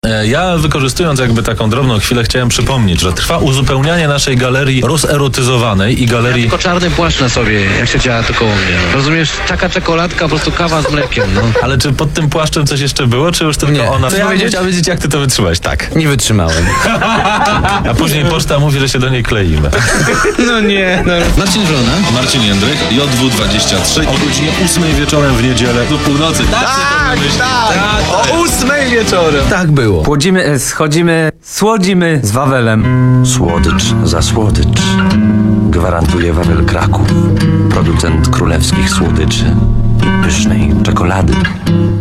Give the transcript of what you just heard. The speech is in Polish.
Ja, wykorzystując jakby taką drobną chwilę, chciałem przypomnieć, że trwa uzupełnianie naszej galerii rozerotyzowanej i galerii... Ja tylko czarny płaszcz na sobie, jak się działa to koło mnie. Rozumiesz? Taka czekoladka, po prostu kawa z mlekiem, no. Ale czy pod tym płaszczem coś jeszcze było, czy już tylko Nie. ona... Chcesz Ja bym powiedzieć? chciał wiedzieć, jak ty to wytrzymałeś. Tak. Nie wytrzymałem. A później poczta mówi, że się do niej kleimy. No nie, no. Marcin Wrona. Marcin Jędryk, JW23 o godzinie 8 wieczorem w niedzielę do północy. O 8 wieczorem. Tak było. Płodzimy, schodzimy, słodzimy z Wawelem. Słodycz za słodycz. Gwarantuje Wawel Kraków. Producent królewskich słodyczy i pysznej czekolady.